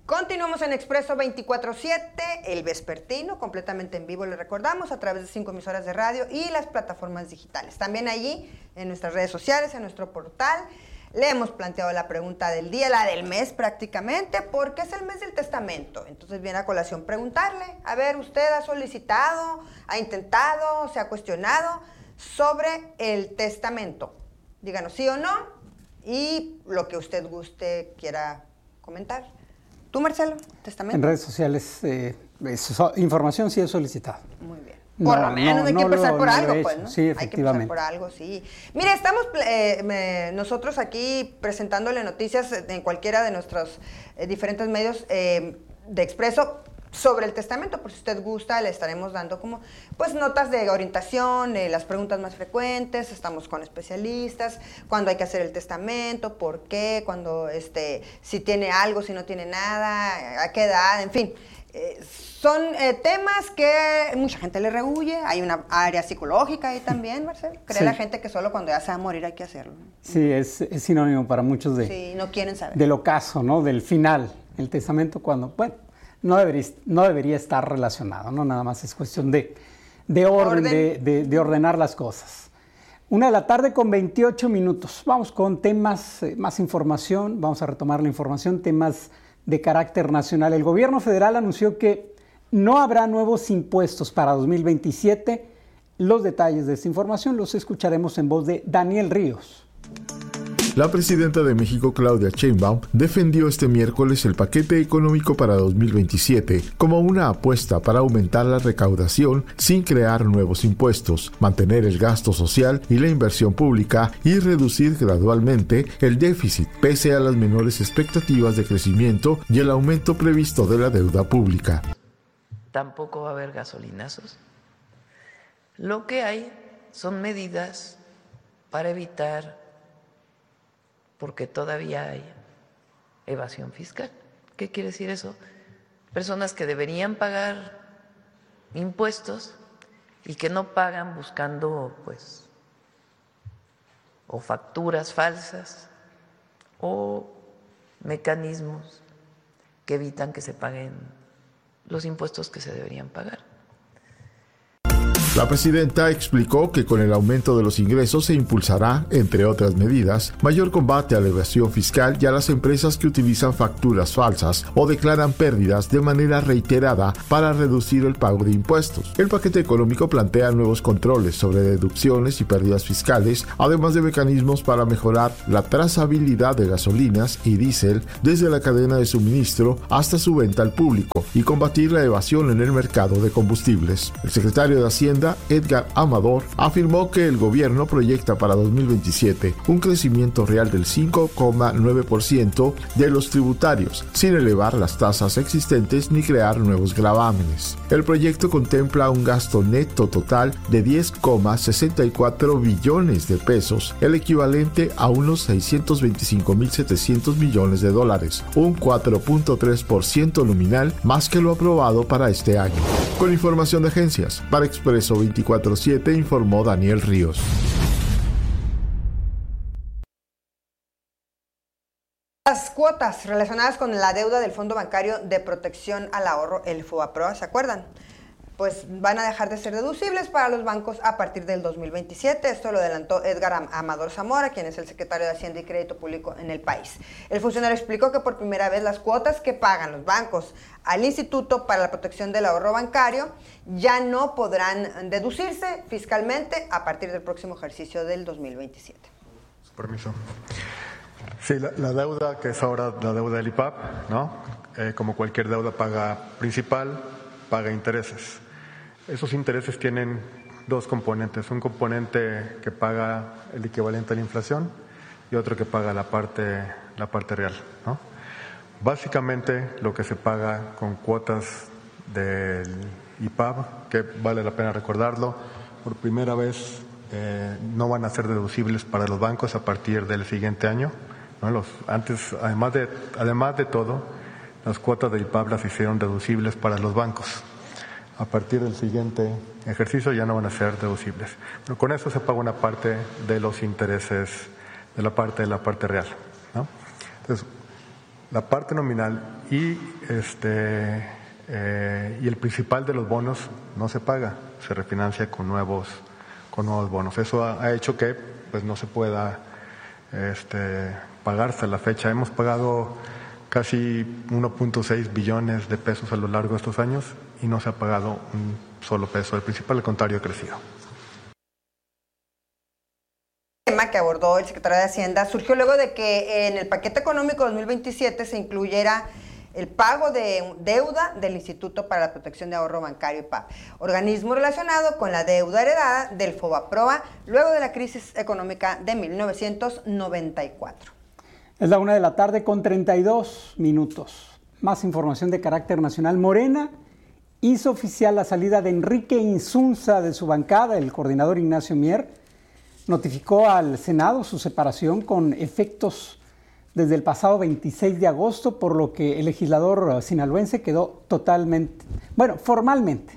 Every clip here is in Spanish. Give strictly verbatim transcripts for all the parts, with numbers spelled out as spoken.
Continuamos en Expreso veinticuatro siete, el vespertino, completamente en vivo, le recordamos, a través de cinco emisoras de radio y las plataformas digitales. También allí, en nuestras redes sociales, en nuestro portal, le hemos planteado la pregunta del día, la del mes prácticamente, porque es el mes del testamento. Entonces viene a colación preguntarle, a ver, ¿usted ha solicitado, ha intentado, se ha cuestionado sobre el testamento? Díganos sí o no, y lo que usted guste, quiera comentar. ¿Tú, Marcelo? ¿Testamento? En redes sociales, eh, eso, información sí he solicitado. Muy bien. Por no, lo menos no, hay que no empezar lo, por no algo, pues, ¿no? Sí, efectivamente. Hay que empezar por algo, sí. Mire, estamos eh, me, nosotros aquí presentándole noticias en cualquiera de nuestros eh, diferentes medios eh, de Expreso sobre el testamento. Por si usted gusta, le estaremos dando como pues notas de orientación, eh, las preguntas más frecuentes, estamos con especialistas, cuándo hay que hacer el testamento, por qué, cuando este, si tiene algo, si no tiene nada, a qué edad, en fin. Eh, son eh, temas que mucha gente le rehuye, hay una área psicológica ahí también, Marcelo. Cree sí. La gente que solo cuando ya se va a morir hay que hacerlo. Sí, es, es sinónimo para muchos de, sí, no quieren saber. Del ocaso, ¿no? Del final, el testamento cuando, bueno, no debería, no debería estar relacionado, ¿no? Nada más es cuestión de, de orden, orden. De, de, de ordenar las cosas. Una de la tarde con veintiocho minutos. Vamos con temas, eh, más información, vamos a retomar la información, temas de carácter nacional. El gobierno federal anunció que no habrá nuevos impuestos para dos mil veintisiete. Los detalles de esta información los escucharemos en voz de Daniel Ríos. La presidenta de México, Claudia Sheinbaum, defendió este miércoles el paquete económico para dos mil veintisiete como una apuesta para aumentar la recaudación sin crear nuevos impuestos, mantener el gasto social y la inversión pública y reducir gradualmente el déficit pese a las menores expectativas de crecimiento y el aumento previsto de la deuda pública. Tampoco va a haber gasolinazos. Lo que hay son medidas para evitar, porque todavía hay evasión fiscal. ¿Qué quiere decir eso? Personas que deberían pagar impuestos y que no pagan buscando, pues, o facturas falsas o mecanismos que evitan que se paguen los impuestos que se deberían pagar. La presidenta explicó que con el aumento de los ingresos se impulsará, entre otras medidas, mayor combate a la evasión fiscal y a las empresas que utilizan facturas falsas o declaran pérdidas de manera reiterada para reducir el pago de impuestos. El paquete económico plantea nuevos controles sobre deducciones y pérdidas fiscales, además de mecanismos para mejorar la trazabilidad de gasolinas y diésel desde la cadena de suministro hasta su venta al público y combatir la evasión en el mercado de combustibles. El secretario de Hacienda, Edgar Amador, afirmó que el gobierno proyecta para dos mil veintisiete un crecimiento real del cinco coma nueve por ciento de los tributarios, sin elevar las tasas existentes ni crear nuevos gravámenes. El proyecto contempla un gasto neto total de diez coma sesenta y cuatro billones de pesos, el equivalente a unos seiscientos veinticinco mil setecientos millones de dólares, un cuatro punto tres por ciento nominal más que lo aprobado para este año. Con información de agencias, para Expreso veinticuatro siete informó Daniel Ríos. Las cuotas relacionadas con la deuda del Fondo Bancario de Protección al Ahorro, el FOBAPROA, ¿se acuerdan? Pues van a dejar de ser deducibles para los bancos a partir del dos mil veintisiete. Esto lo adelantó Edgar Amador Zamora, quien es el secretario de Hacienda y Crédito Público en el país. El funcionario explicó que por primera vez las cuotas que pagan los bancos al Instituto para la Protección del Ahorro Bancario ya no podrán deducirse fiscalmente a partir del próximo ejercicio del dos mil veintisiete. Su permiso. Sí, la, la deuda que es ahora la deuda del I P A B, ¿no? Eh, como cualquier deuda paga principal, paga intereses. Esos intereses tienen dos componentes, un componente que paga el equivalente a la inflación y otro que paga la parte, la parte real, ¿no? Básicamente lo que se paga con cuotas del I P A B, que vale la pena recordarlo, por primera vez eh, no van a ser deducibles para los bancos a partir del siguiente año, ¿no? Los, antes, además de, además de todo, las cuotas del I P A B las hicieron deducibles para los bancos. A partir del siguiente ejercicio ya no van a ser deducibles. Pero con eso se paga una parte de los intereses, de la parte de la parte real, ¿no? Entonces, La parte nominal y, este, eh, y el principal de los bonos no se paga, se refinancia con nuevos, con nuevos bonos. Eso ha, ha hecho que pues, no se pueda este, pagar hasta la fecha. Hemos pagado casi uno punto seis billones de pesos a lo largo de estos años y no se ha pagado un solo peso. El principal, al contrario, ha crecido. El tema que abordó el secretario de Hacienda surgió luego de que en el paquete económico dos mil veintisiete se incluyera el pago de deuda del Instituto para la Protección de Ahorro Bancario, I P A B, organismo relacionado con la deuda heredada del FOBAPROA luego de la crisis económica de mil novecientos noventa y cuatro. Es la una de la tarde con treinta y dos minutos. Más información de carácter nacional. Morena hizo oficial la salida de Enrique Insunza de su bancada. El coordinador Ignacio Mier notificó al Senado su separación con efectos desde el pasado veintiséis de agosto, por lo que el legislador sinaloense quedó totalmente, bueno, formalmente,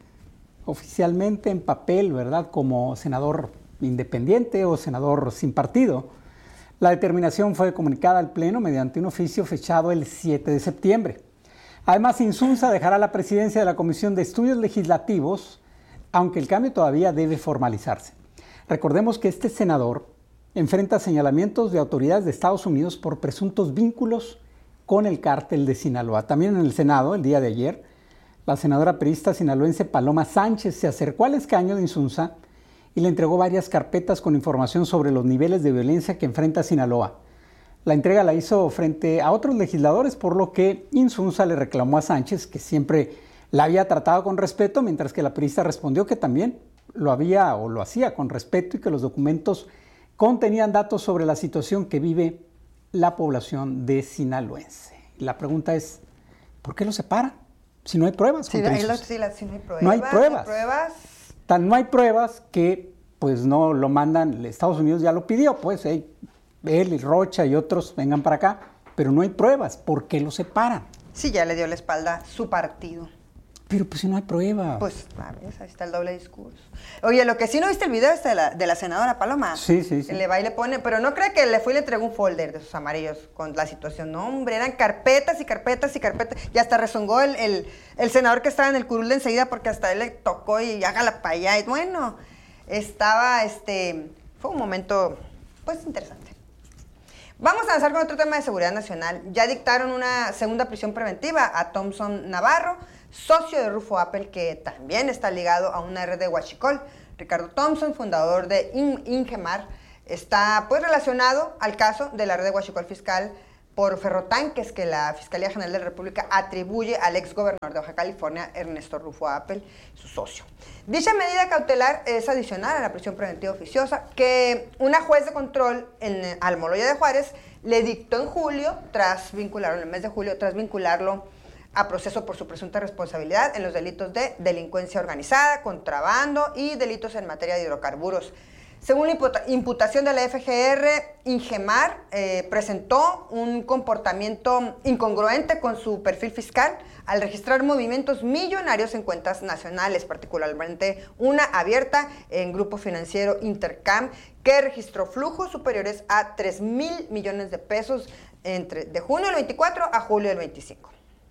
oficialmente en papel, ¿verdad?, como senador independiente o senador sin partido. La determinación fue comunicada al Pleno mediante un oficio fechado el siete de septiembre. Además, Insunza dejará la presidencia de la Comisión de Estudios Legislativos, aunque el cambio todavía debe formalizarse. Recordemos que este senador enfrenta señalamientos de autoridades de Estados Unidos por presuntos vínculos con el cártel de Sinaloa. También en el Senado, el día de ayer, la senadora priista sinaloense Paloma Sánchez se acercó al escaño de Insunza y le entregó varias carpetas con información sobre los niveles de violencia que enfrenta Sinaloa. La entrega la hizo frente a otros legisladores, por lo que Insunza le reclamó a Sánchez que siempre la había tratado con respeto, mientras que la priista respondió que también lo había o lo hacía con respeto y que los documentos contenían datos sobre la situación que vive la población de sinaloense. Y la pregunta es, ¿por qué lo separan? Si no hay pruebas. Sí, ahí lo, sí, la, si no hay pruebas. No hay pruebas. No hay pruebas. Tan no hay pruebas que pues no lo mandan, Estados Unidos ya lo pidió, pues hey, él y Rocha y otros vengan para acá, pero no hay pruebas. ¿Por qué lo separan? Sí, ya le dio la espalda su partido. Pero pues si no hay pruebas. Pues, a ver, ahí está el doble discurso. Oye, lo que sí no viste el video este de la, de la senadora Paloma. Sí, sí, sí. Le va y le pone, pero no cree que le fue y le entregó un folder de esos amarillos con la situación. No, hombre, eran carpetas y carpetas y carpetas. Y hasta rezongó el, el, el senador que estaba en el curul de enseguida porque hasta él le tocó y hágala para allá. Y bueno, estaba, este, fue un momento, pues, interesante. Vamos a avanzar con otro tema de seguridad nacional. Ya dictaron una segunda prisión preventiva a Thompson Navarro, socio de Rufo Appel, que también está ligado a una red de huachicol. Ricardo Thompson, fundador de Ingemar, está pues relacionado al caso de la red de huachicol fiscal por ferrotanques que la Fiscalía General de la República atribuye al exgobernador de Baja California, Ernesto Rufo Appel, su socio. Dicha medida cautelar es adicional a la prisión preventiva oficiosa que una juez de control en Almoloya de Juárez le dictó en julio, tras vincularlo, en el mes de julio, tras vincularlo a proceso por su presunta responsabilidad en los delitos de delincuencia organizada, contrabando y delitos en materia de hidrocarburos. Según la imputación de la F G R, Ingemar eh, presentó un comportamiento incongruente con su perfil fiscal al registrar movimientos millonarios en cuentas nacionales, particularmente una abierta en Grupo Financiero Intercam, que registró flujos superiores a tres mil millones de pesos entre de junio del veinticuatro a julio del veinticinco.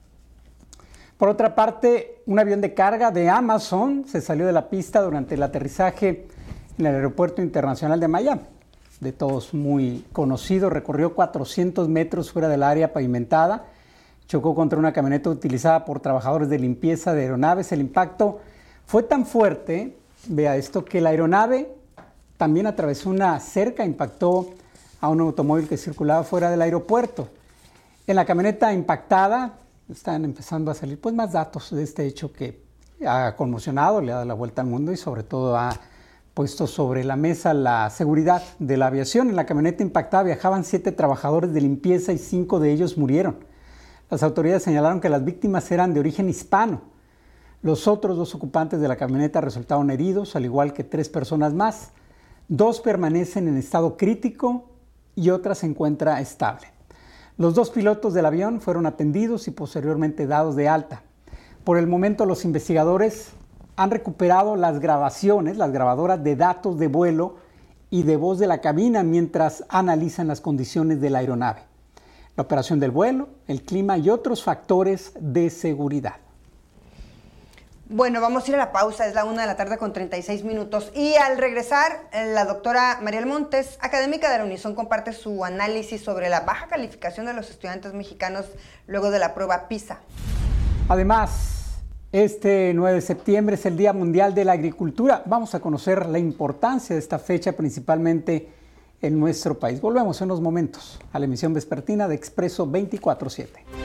Por otra parte, un avión de carga de Amazon se salió de la pista durante el aterrizaje en el Aeropuerto Internacional de Miami. De todos muy conocido, recorrió cuatrocientos metros fuera del área pavimentada, chocó contra una camioneta utilizada por trabajadores de limpieza de aeronaves. El impacto fue tan fuerte, vea esto, que la aeronave también atravesó una cerca, impactó a un automóvil que circulaba fuera del aeropuerto. En la camioneta impactada están empezando a salir pues, más datos de este hecho que ha conmocionado, le ha dado la vuelta al mundo y sobre todo ha puesto sobre la mesa la seguridad de la aviación. En la camioneta impactada viajaban siete trabajadores de limpieza y cinco de ellos murieron. Las autoridades señalaron que las víctimas eran de origen hispano. Los otros dos ocupantes de la camioneta resultaron heridos, al igual que tres personas más. Dos permanecen en estado crítico y otra se encuentra estable. Los dos pilotos del avión fueron atendidos y posteriormente dados de alta. Por el momento, los investigadores han recuperado las grabaciones, las grabadoras de datos de vuelo y de voz de la cabina mientras analizan las condiciones de la aeronave. la operación del vuelo, el clima y otros factores de seguridad. Bueno, vamos a ir a la pausa, es la una de la tarde con treinta y seis minutos. Y al regresar, la doctora Mariel Montes, académica de la Unison, comparte su análisis sobre la baja calificación de los estudiantes mexicanos luego de la prueba PISA. Además, este nueve de septiembre es el Día Mundial de la Agricultura. Vamos a conocer la importancia de esta fecha, principalmente en nuestro país. Volvemos en unos momentos a la emisión vespertina de Expreso veinticuatro siete.